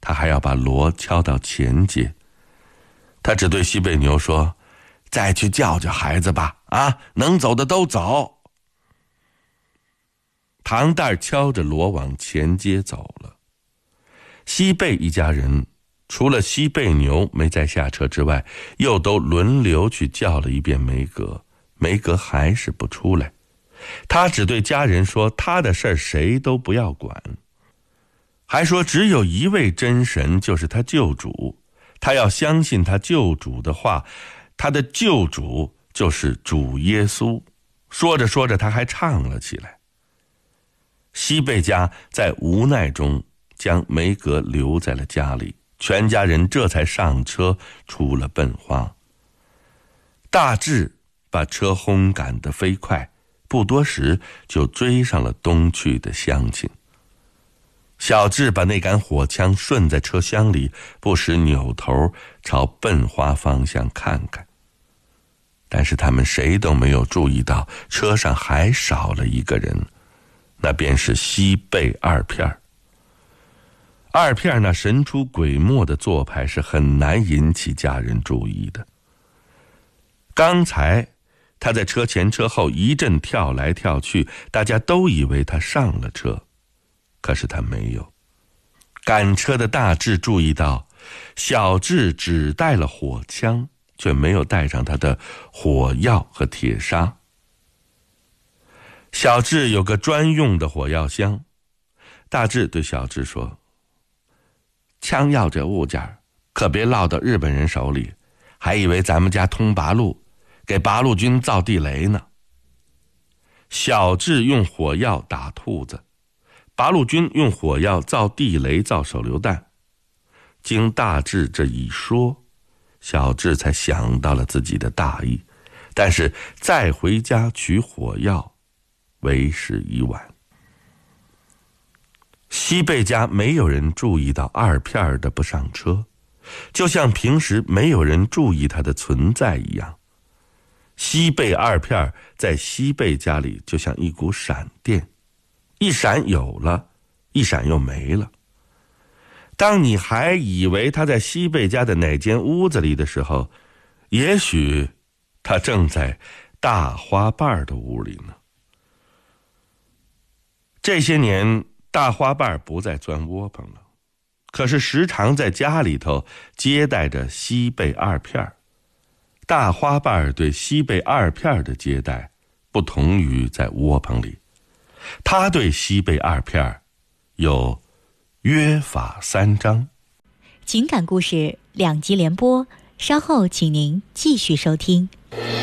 他还要把锣敲到前街。他只对西贝牛说：“再去叫叫孩子吧，能走的都走。”唐蛋敲着锣往前街走了。西贝一家人除了西贝牛没再下车之外，又都轮流去叫了一遍梅格，梅格还是不出来。他只对家人说，他的事儿谁都不要管，还说只有一位真神，就是他救主，他要相信他救主的话，他的救主就是主耶稣。说着说着，他还唱了起来。西贝家在无奈中将梅格留在了家里，全家人这才上车出了笨花。大志把车轰赶得飞快，不多时就追上了东去的乡亲。小智把那杆火枪顺在车厢里，不时扭头朝笨花方向看看。但是他们谁都没有注意到车上还少了一个人，那便是西贝二片。二片那神出鬼没的做派是很难引起家人注意的。刚才他在车前车后一阵跳来跳去，大家都以为他上了车，可是他没有。赶车的大志注意到，小志只带了火枪，却没有带上他的火药和铁砂。小志有个专用的火药箱，大志对小志说：“枪药这物件可别落到日本人手里，还以为咱们家通八路，给八路军造地雷呢。”小志用火药打兔子，八路军用火药造地雷造手榴弹。经大志这一说，小志才想到了自己的大意，但是再回家取火药为时已晚。西贝家没有人注意到二片的不上车，就像平时没有人注意他的存在一样。西贝二片在西贝家里就像一股闪电，一闪有了，一闪又没了。当你还以为他在西贝家的哪间屋子里的时候，也许他正在大花瓣的屋里呢。这些年大花瓣不再钻窝棚了，可是时常在家里头接待着西贝二片。大花瓣对西贝二片的接待不同于在窝棚里，他对西贝二片有约法三章。 情感故事2集连播，稍后请您继续收听。